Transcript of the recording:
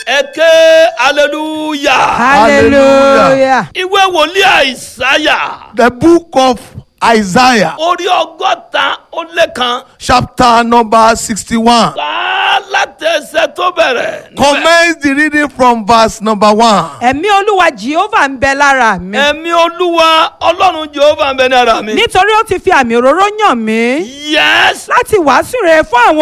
Eke hallelujah. Hallelujah. Ìwé wòlíì Àìsáyà. The book of Isaiah, Orí ọgọ́ta ó lé kan. chapter number 61. Kà á láti ẹsẹ̀ tó bẹ̀rẹ̀. Commence the reading from verse number 1. Ẹ̀mí Olúwa Jèhófà ń bẹ lára mi. Ẹ̀mí Olúwa Ọlọ́run Jèhófà ń bẹ ní ara mi. Nítorí ó ti fi àmì òróró yàn mí Yes. láti wàásù rere fún àwọn